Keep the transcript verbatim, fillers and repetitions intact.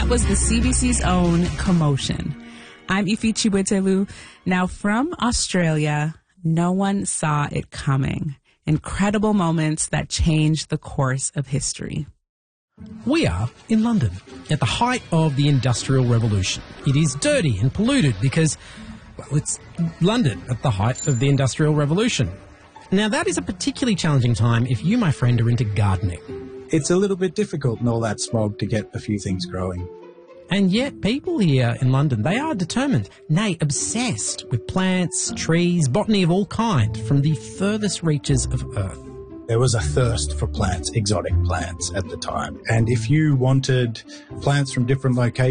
That was the C B C's own Commotion. I'm Ifi Chiwetelu. Now from Australia, no one saw it coming. Incredible moments that changed the course of history. We are in London, at the height of the Industrial Revolution. It is dirty and polluted because, well, it's London at the height of the Industrial Revolution. Now, that is a particularly challenging time if you, my friend, are into gardening. It's a little bit difficult in all that smog to get a few things growing. And yet people here in London, they are determined, nay, obsessed with plants, trees, botany of all kind from the furthest reaches of Earth. There was a thirst for plants, exotic plants at the time. And if you wanted plants from different locations,